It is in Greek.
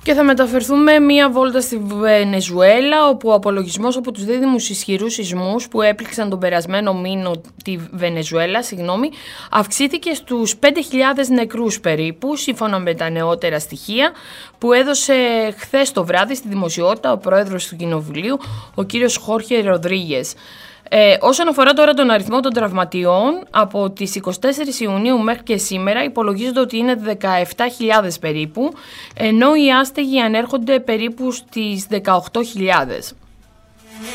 Και θα μεταφερθούμε μία βόλτα στη Βενεζουέλα, όπου ο απολογισμός από τους δίδυμους ισχυρούς σεισμούς που έπληξαν τον περασμένο μήνα τη Βενεζουέλα, αυξήθηκε στους 5.000 νεκρούς περίπου, σύμφωνα με τα νεότερα στοιχεία που έδωσε χθες το βράδυ στη δημοσιότητα ο πρόεδρος του Κοινοβουλίου, ο κύριος Χόρχε Ροδρίγες. Όσον αφορά τώρα τον αριθμό των τραυματιών, από τις 24 Ιουνίου μέχρι και σήμερα υπολογίζονται ότι είναι 17.000 περίπου, ενώ οι άστεγοι ανέρχονται περίπου στις 18.000.